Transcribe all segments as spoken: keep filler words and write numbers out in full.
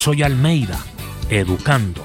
Soy Almeida, educando.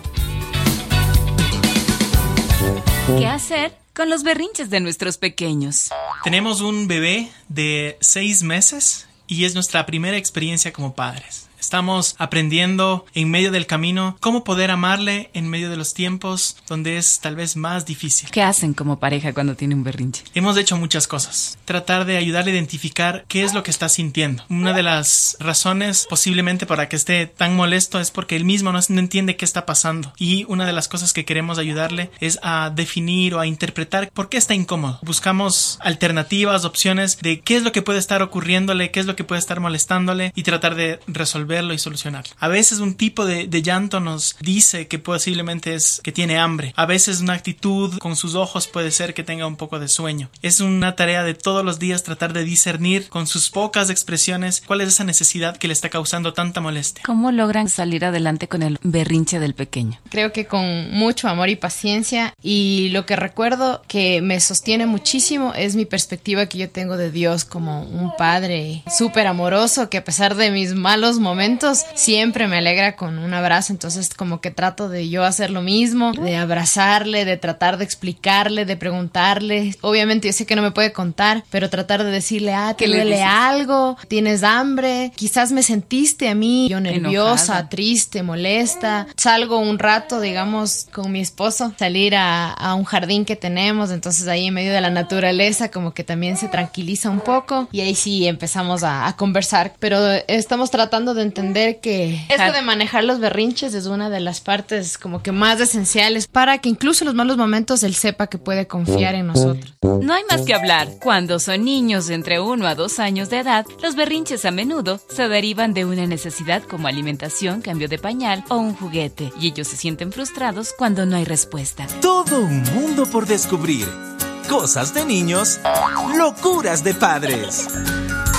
¿Qué hacer con los berrinches de nuestros pequeños? Tenemos un bebé de seis meses y es nuestra primera experiencia como padres. Estamos aprendiendo en medio del camino cómo poder amarle en medio de los tiempos donde es tal vez más difícil. ¿Qué hacen como pareja cuando tiene un berrinche? Hemos hecho muchas cosas. Tratar de ayudarle a identificar qué es lo que está sintiendo. Una de las razones posiblemente para que esté tan molesto es porque él mismo no, no entiende qué está pasando. Y una de las cosas que queremos ayudarle es a definir o a interpretar por qué está incómodo. Buscamos alternativas, opciones de qué es lo que puede estar ocurriéndole, qué es lo que puede estar molestándole y tratar de resolver y solucionarlo. A veces un tipo de, de llanto nos dice que posiblemente es que tiene hambre. A veces una actitud con sus ojos puede ser que tenga un poco de sueño. Es una tarea de todos los días tratar de discernir con sus pocas expresiones cuál es esa necesidad que le está causando tanta molestia. ¿Cómo logran salir adelante con el berrinche del pequeño? Creo que con mucho amor y paciencia, y lo que recuerdo que me sostiene muchísimo es mi perspectiva que yo tengo de Dios como un padre súper amoroso que a pesar de mis malos momentos siempre me alegra con un abrazo. Entonces como que trato de yo hacer lo mismo, de abrazarle, de tratar de explicarle, de preguntarle. Obviamente yo sé que no me puede contar, pero tratar de decirle, ah, te duele algo, tienes hambre, quizás me sentiste a mí yo nerviosa, enojada, triste, molesta. Salgo un rato, digamos, con mi esposo, salir a, a un jardín que tenemos, entonces ahí en medio de la naturaleza como que también se tranquiliza un poco y ahí sí empezamos a, a conversar, pero estamos tratando de entender que esto de manejar los berrinches es una de las partes como que más esenciales para que incluso en los malos momentos él sepa que puede confiar en nosotros. No hay más que hablar. Cuando son niños de entre uno a dos años de edad, los berrinches a menudo se derivan de una necesidad como alimentación, cambio de pañal o un juguete, y ellos se sienten frustrados cuando no hay respuesta. Todo un mundo por descubrir. Cosas de niños, locuras de padres.